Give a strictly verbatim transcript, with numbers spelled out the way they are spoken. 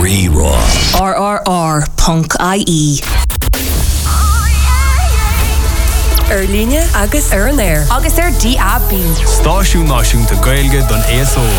Rírá. R R R Punk I E. Ar líne agus ar an air. Agus ar D A B. Stáisiún náisiúnta Gaeilge don A S O.